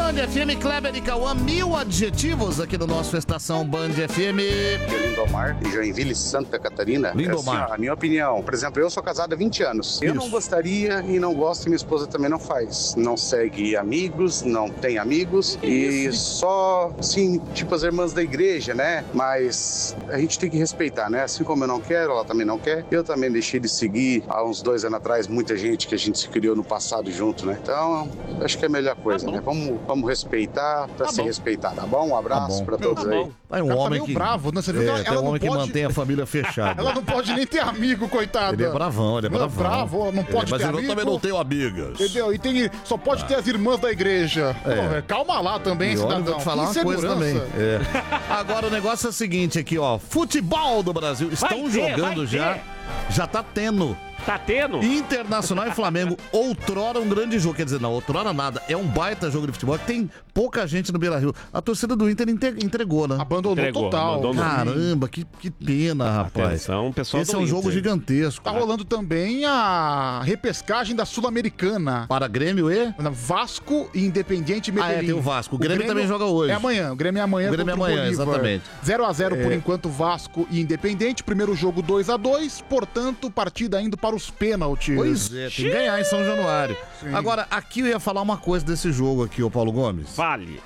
Band FM, Kleber e Cauã, 1000 adjetivos aqui no nosso Estação Band FM. Lindomar, de Joinville, Santa Catarina. Lindomar. Assim, a minha opinião, por exemplo, eu sou casado há 20 anos. Eu não gostaria e não gosto e minha esposa também não faz. Não segue amigos, não tem amigos e só, assim, tipo as irmãs da igreja, né? Mas a gente tem que respeitar, né? Assim como eu não quero, ela também não quer. Eu também deixei de seguir há uns 2 anos atrás muita gente que a gente se criou no passado junto, né? Então, acho que é a melhor coisa, né? Vamos respeitar pra se respeitar, tá bom? Um abraço pra todos aí. Vai um homem que bravo, né? Você viu que ela tem um não homem que pode... mantém a família fechada. Ela não pode nem ter amigo, coitada. Ele é bravão, ele é bravão. Bravo, não pode mas ter eu amigo. também não tenho amigas. Entendeu? E só pode ter as irmãs da igreja. Pô, calma lá também, E olha, cidadão. vou te falar uma coisa também. Agora o negócio é o seguinte aqui, ó. Futebol do Brasil. Estão jogando já. Já tá tendo. Tá tendo? Internacional e Flamengo, outrora um grande jogo. Quer dizer, não, outrora nada. É um baita jogo de futebol que tem pouca gente no Beira-Rio. A torcida do Inter entregou, né? Abandonou total. Caramba, que pena, rapaz. Atenção, pessoal. Esse é um jogo gigantesco. Tá rolando também a repescagem da Sul-Americana. Para Grêmio e? Vasco e Independiente Medellín. Tem o Vasco. O Grêmio também joga hoje. É amanhã. O Grêmio é amanhã. O Grêmio é amanhã, exatamente. 0-0 por enquanto, Vasco e Independiente. Primeiro jogo 2-2. Portanto, partida indo para os pênaltis. Pois é, tem que ganhar em São Januário. Sim. Agora, aqui eu ia falar uma coisa desse jogo aqui, ô Paulo Gomes. Fale.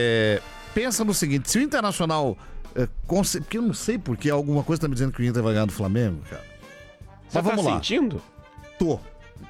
Pensa no seguinte, se o Internacional... porque eu não sei porque alguma coisa tá me dizendo que o Inter vai ganhar do Flamengo, cara. Você Mas vamos lá. Sentindo? Tô.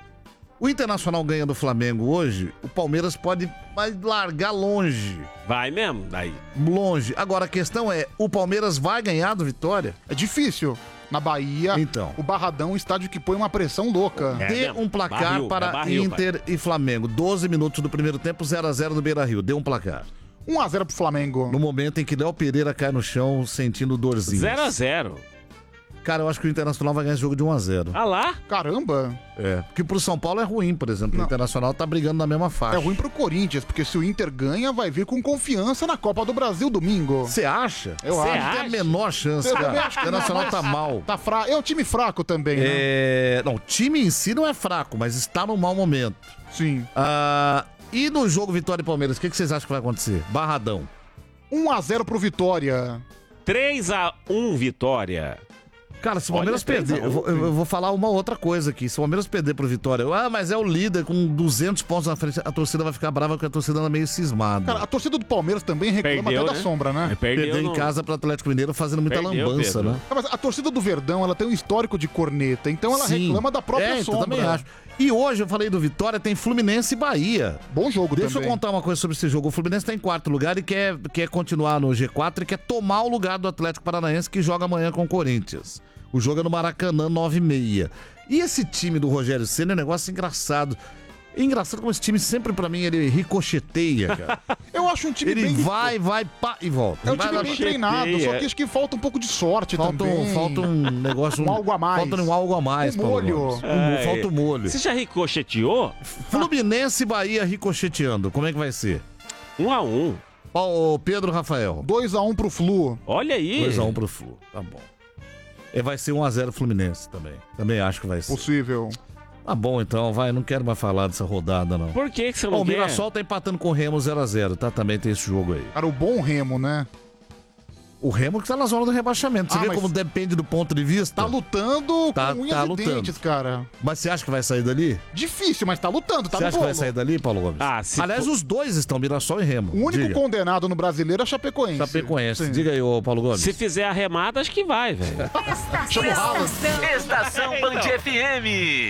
O Internacional ganha do Flamengo hoje, o Palmeiras vai largar longe. Vai mesmo, daí. Longe. Agora, a questão é, o Palmeiras vai ganhar do Vitória? É difícil. Na Bahia, então, o Barradão é um estádio que põe uma pressão louca. Dê um placar para Inter e Flamengo. 12 minutos do primeiro tempo, 0-0 no Beira-Rio. Dê um placar. 1-0 pro Flamengo. No momento em que Léo Pereira cai no chão sentindo dorzinhos. 0-0. Cara, eu acho que o Internacional vai ganhar esse jogo de 1-0. Ah lá? Caramba. Porque pro São Paulo é ruim, por exemplo. Não. O Internacional tá brigando na mesma faixa. É ruim pro Corinthians, porque se o Inter ganha, vai vir com confiança na Copa do Brasil domingo. Você acha? Eu acho. Não tem a menor chance, cara. O Internacional tá mal. Tá fraco. É um time fraco também, né? Não, o time em si não é fraco, mas está num mau momento. Sim. E no jogo Vitória e Palmeiras, o que vocês acham que vai acontecer? Barradão. 1-0 pro Vitória. 3-1 Vitória. Cara, se o Palmeiras perder, eu vou falar uma outra coisa aqui. Se o Palmeiras perder pro Vitória, mas é o líder com 200 pontos na frente, a torcida vai ficar brava porque a torcida anda meio cismada. Cara, a torcida do Palmeiras também reclama até da sombra, né? Perdeu em casa pro Atlético Mineiro fazendo muita lambança, né? Mas a torcida do Verdão, ela tem um histórico de corneta, então ela reclama da própria sombra. Eu também acho. E hoje eu falei do Vitória, tem Fluminense e Bahia. Bom jogo também. Deixa eu contar uma coisa sobre esse jogo. O Fluminense tá em 4º lugar e quer continuar no G4 e quer tomar o lugar do Atlético Paranaense que joga amanhã com o Corinthians. O jogo é no Maracanã, 9h30. E esse time do Rogério Ceni é um negócio engraçado. É engraçado como esse time sempre, pra mim, ele ricocheteia, cara. Eu acho um time ele bem... vai, pá e volta. É um time bem treinado, só que acho que falta um pouco de sorte também. Falta um negócio... Um algo a mais. Falta um algo a mais, um molho. Falta o molho. Você já ricocheteou? Fluminense e Bahia ricocheteando. Como é que vai ser? 1-1. Ó, Pedro Rafael. 2-1 pro Flu. Olha aí. 2-1 pro Flu. Tá bom. Vai ser 1-0 Fluminense também. Também acho que vai ser. Possível. Tá bom, então, vai. Não quero mais falar dessa rodada, não. Por que você não quer? O Mirassol tá empatando com o Remo 0-0, tá? Também tem esse jogo aí. Cara, o bom Remo, né? O Remo que tá na zona do rebaixamento. Você vê como depende do ponto de vista? Tá lutando com unhas e lutando. dentes, cara. Mas você acha que vai sair dali? Difícil, mas tá lutando, tá no bolo. Você acha que vai sair dali, Paulo Gomes? Aliás, os dois estão, Mirassol e Remo. O único condenado no Brasileiro é Chapecoense. Chapecoense. Diga aí, ô Paulo Gomes. Se fizer a remada, acho que vai, velho. Estação Band FM.